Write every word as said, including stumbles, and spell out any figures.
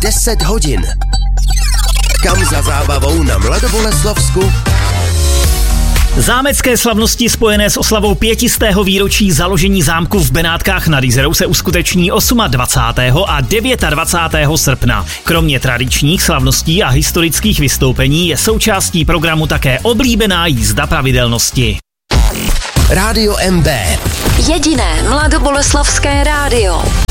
deset hodin. Kam za zábavou na Mladoboleslavsku? Zámecké slavnosti spojené s oslavou pětistého výročí založení zámku v Benátkách nad Jizerou se uskuteční dvacátého osmého a dvacátého devátého srpna. Kromě tradičních slavností a historických vystoupení je součástí programu také oblíbená jízda pravidelnosti. Rádio M B. Jediné mladoboleslavské rádio.